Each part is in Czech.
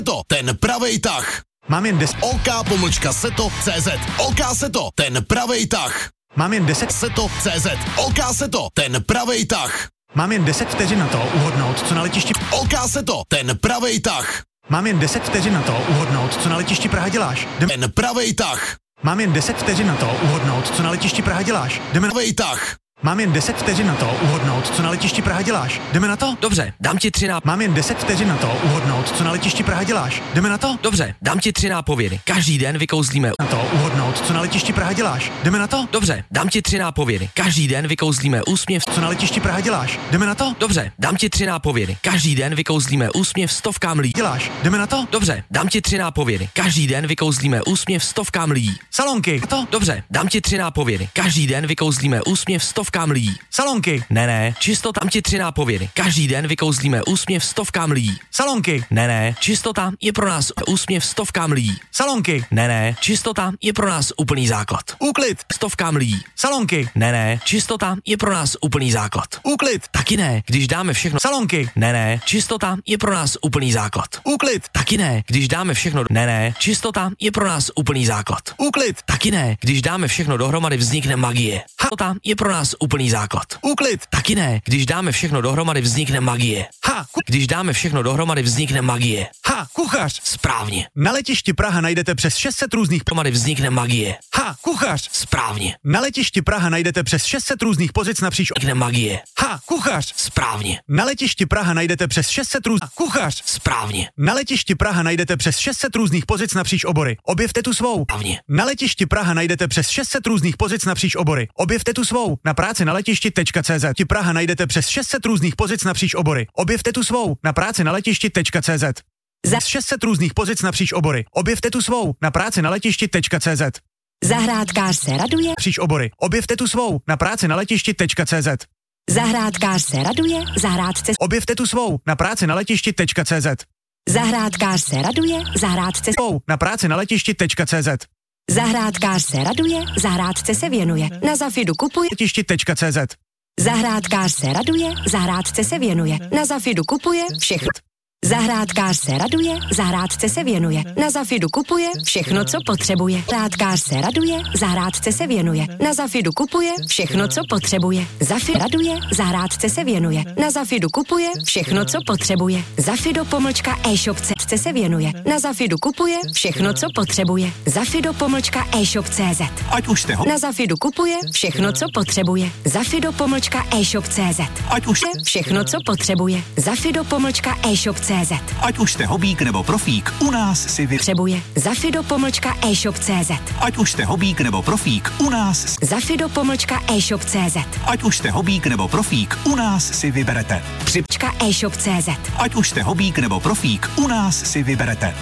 Seto, ten pravej tah. Mám jen 10. OK-seto.cz. OK Seto, ten pravej tah. Mám jen 10. Seto.cz. OK Seto, ten pravej tah. Mám jen 10 vteřin na to uhodnout, co na letišti... OK Seto, ten pravej tah. Mám jen 10 vteřin na to uhodnout, co na letišti Praha děláš. Ten pravej tah. Mám jen 10 vteřin na to uhodnout, co na letišti Praha děláš. Jdeme na... Pravej tah. Mám jen 10 vteřin na to uhodnout, co na letišti Praha děláš. Jdeme na to? Dobře, dám ti 3 nápovědy. Mám jen 10 vteřin na to uhodnout, co na letišti Praha děláš. Jdeme na to? Dobře, dám ti 3 nápovědy. Každý den vykouzlíme Na to uhodnout, co na letišti Praha děláš. Jdeme na to? Dobře, dám ti 3 nápovědy. Každý den vykouzlíme úsměv. Co na letišti Praha děláš. Jdeme na to? Dobře, dám ti 3 nápovědy. Každý den vykouzlíme úsměv stovkám lidí. Děláš. Jdeme na to? Dobře, dám ti 3 nápovědy. Každý den vykouzlíme úsměv stovkám lidí. Salonky. To? Dobře, dám ti 3 nápovědy. Každý den vykouzlíme úsměv stovkám lidí. Salonky. Ne, čistota. Dám ti 3 nápovědy. Každý den vykouzlíme úsměv stovkám lidí. Salonky. Ne, čistota je pro nás úsměv stovkám lidí. Salonky. Ne, čistota je pro nás úplný základ. Úklid. Stovkám lidí. Salonky. Ne, čistota je pro nás úplný základ. Úklid. Taky ne, když dáme všechno. Salonky. Ne, čistota je pro nás úplný základ. Úklid. Taky ne, když dáme všechno. Ne, čistota je pro nás úplný základ. Úklid. Taky ne, když dáme všechno dohromady, vznikne magie. Čistota je pro nás úplný základ. Úklid. Taky ne, když dáme všechno dohromady, vznikne magie. Když dáme všechno dohromady, vznikne magie. Kuchař. Správně. Na letišti Praha najdete přes 600 různých... Dohromady vznikne magie. Kuchař. Správně. Na letišti Praha najdete přes 600 různých pozic napříč... Vznikne magie. Kuchař. Správně. Na letišti Praha najdete přes 600 různých... Kuchař. Správně. Na letišti Praha najdete přes 600 různých pozic napříč obory. Objevte tu svou. Správně. Na letišti Praha najdete přes 600 různých pozic napříč obory. Objevte tu svou. Na práci na letišti.cz. Praha najdete přes 600 různých pozic napříč obory. Objevte tu svou. Na práci na letišti.cz. Za 600 různých pozic napříč obory. Objevte tu svou. Na práci na letišti.cz. Zahrádkář se raduje. Napříč obory. Objevte tu svou. Na práci na letišti.cz. Zahrádkář se raduje. Zahrádce. Objevte tu svou. Na práci na letišti.cz. Zahrádkář se raduje. Zahrádce. Svou. Na práci na letišti.cz. Zahrádkář se raduje. Zahrádce se věnuje. Na Zafidu kupuje. Letišti.cz. Zahrádkář se raduje. Zahrádce se věnuje. Na Zafidu kupuje všechno. Zahrádkář se raduje, zahrádce se věnuje. Na Zafidu kupuje všechno, co potřebuje. Zahrádkář se raduje, zahrádce se věnuje. Na Zafidu kupuje všechno, co potřebuje. Zafi raduje, zahrádce se věnuje. Na Zafidu kupuje všechno, co potřebuje. Zafido-e-shop.cz se věnuje. Na Zafidu kupuje všechno, co potřebuje. Zafido-e-shop.cz. Ať už jste ho. Na Zafidu kupuje všechno, co potřebuje. Zafido-e-shop.cz. Ať už všechno, co potřebuje. Zafido-e-shop.cz. Ať už jste hobík nebo profík, u nás si Potřebuje. Zafido-e-shop.cz. Ať už jste hobík nebo profík, u nás Zafido-e-shop.cz. Ať už jste hobík nebo profík, u nás si vyberete. e-shop.cz. Ať už jste hobík nebo profík, u nás si vyberete.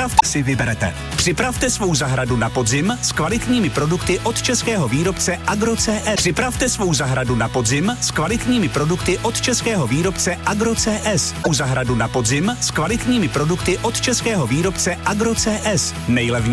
Připravte svou zahradu na podzim s kvalitními produkty od českého výrobce Agro.cs. Připravte svou zahradu na podzim s kvalitními produkty od českého výrobce Agro.cs. U zahradu na podzim s kvalitními produkty od českého výrobce Agro.cs. Nejlevnější